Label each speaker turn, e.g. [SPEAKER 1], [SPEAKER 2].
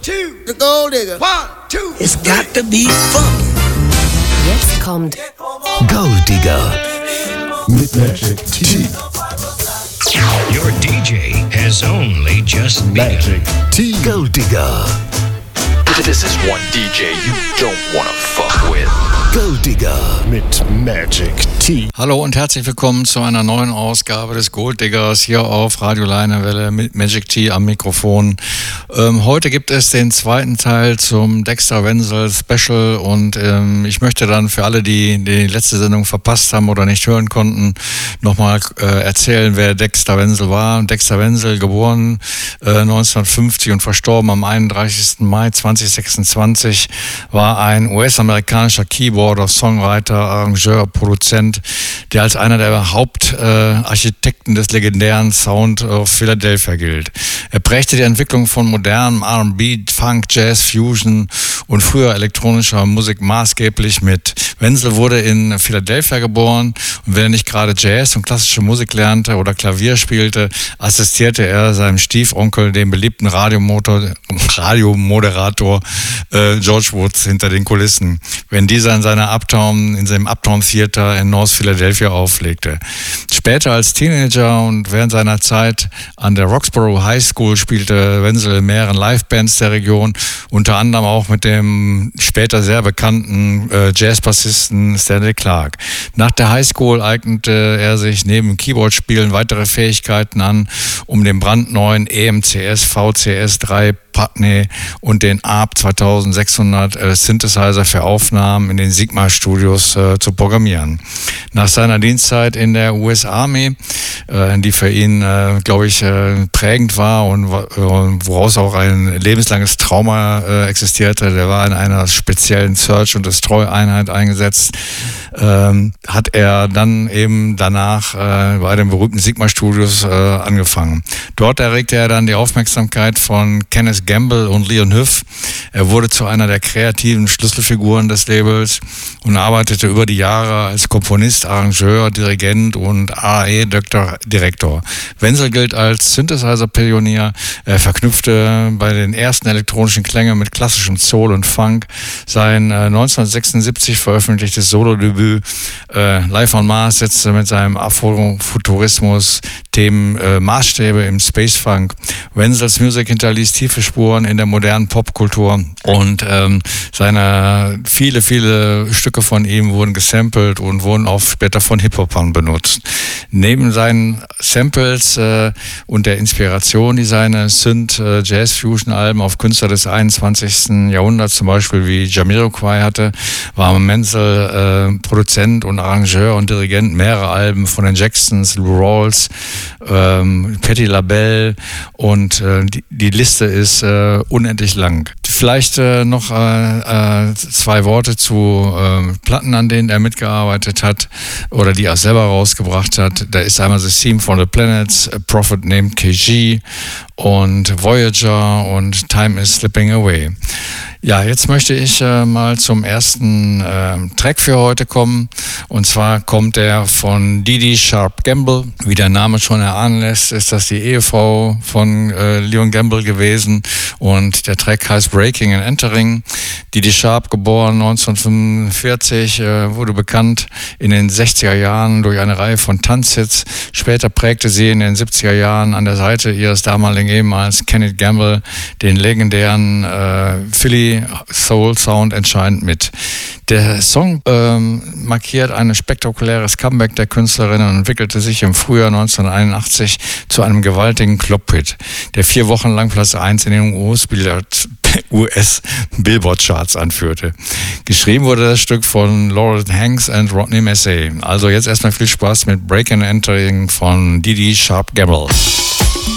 [SPEAKER 1] two, the gold digger. 1, 2,
[SPEAKER 2] It's got to be fun.
[SPEAKER 3] Jetzt kommt
[SPEAKER 4] Gold Digger mit Magic T.
[SPEAKER 5] Your DJ has only just begun.
[SPEAKER 4] Magic T. Gold Digger.
[SPEAKER 6] This is one DJ you don't wanna fuck with.
[SPEAKER 4] Gold Digger mit Magic T.
[SPEAKER 7] Hallo und herzlich willkommen zu einer neuen Ausgabe des Gold Diggers hier auf Radio Leinewelle mit Magic T am Mikrofon. Heute gibt es den zweiten Teil zum Dexter Wenzel Special und ich möchte dann für alle, die die letzte Sendung verpasst haben oder nicht hören konnten, nochmal erzählen, wer Dexter Wenzel war. Dexter Wenzel, geboren 1950 und verstorben am 31. Mai 2026, war ein US-amerikanischer Keyboarder, Songwriter, Arrangeur, Produzent, der als einer der Hauptarchitekten des legendären Sound of Philadelphia gilt. Er prägte die Entwicklung von modernem R&B, Funk, Jazz, Fusion und früher elektronischer Musik maßgeblich mit. Wenzel wurde in Philadelphia geboren und wenn er nicht gerade Jazz und klassische Musik lernte oder Klavier spielte, assistierte er seinem Stiefonkel, dem beliebten Radiomoderator George Woods, hinter den Kulissen, wenn dieser in seinem Uptown Theater in North Philadelphia auflegte. Später als Teenager und während seiner Zeit an der Roxborough High School spielte Wenzel in mehreren Livebands der Region, unter anderem auch mit dem später sehr bekannten Jazzbassisten Stanley Clarke. Nach der High School eignete er sich neben Keyboard-Spielen weitere Fähigkeiten an, um den brandneuen EMCS VCS 3 Putney und den ARP 2600 Synthesizer für Aufnahmen in den Sigma-Studios zu programmieren. Nach seiner Dienstzeit in der US Army, die für ihn, glaube ich, prägend war und woraus auch ein lebenslanges Trauma existierte, der war in einer speziellen Search- und Destroy-Einheit eingesetzt, hat er dann eben danach bei den berühmten Sigma-Studios angefangen. Dort erregte er dann die Aufmerksamkeit von Kenneth Gamble und Leon Huff. Er wurde zu einer der kreativen Schlüsselfiguren des Labels und arbeitete über die Jahre als Komponist, Arrangeur, Dirigent und AE-Direktor. Wenzel gilt als Synthesizer-Pionier. Er verknüpfte bei den ersten elektronischen Klängen mit klassischem Soul und Funk. Sein 1976 veröffentlichtes Solo-Debüt Live on Mars setzte mit seinem Afrofuturismus Themen Maßstäbe im Space Funk. Wenzels Musik hinterließ tiefe Spuren in der modernen Popkultur und seine viele Stücke von ihm wurden gesampelt und wurden auch später von Hip-Hopern benutzt. Neben seinen Samples und der Inspiration, die seine Synth-Jazz-Fusion-Alben auf Künstler des 21. Jahrhunderts, zum Beispiel wie Jamiroquai hatte, war Wenzel Produzent und Arrangeur und Dirigent mehrerer Alben von den Jacksons, Lou Rawls, Patti LaBelle und die Liste ist unendlich lang. Vielleicht noch 2 Worte zu Platten, an denen er mitgearbeitet hat oder die er selber rausgebracht hat. Da ist einmal The Theme from the Planets, A Prophet Named KG und Voyager und Time is Slipping Away. Ja, jetzt möchte ich mal zum ersten Track für heute kommen. Und zwar kommt der von Didi Sharp Gamble. Wie der Name schon erahnen lässt, ist das die Ehefrau von Leon Gamble gewesen. Und der Track heißt Breaking and Entering. Didi Sharp, geboren 1945, wurde bekannt in den 60er Jahren durch eine Reihe von Tanzhits. Später prägte sie in den 70er Jahren an der Seite ihres damaligen Ehemanns Kenneth Gamble den legendären Philly Soul Sound entscheidend mit. Der Song markiert ein spektakuläres Comeback der Künstlerin und entwickelte sich im Frühjahr 1981 zu einem gewaltigen Club-Hit, der 4 Wochen lang Platz 1 in den US-Billboard-Charts anführte. Geschrieben wurde das Stück von Laurel Hanks und Rodney Massey. Also jetzt erstmal viel Spaß mit Break and Entering von Didi Sharp Gamble.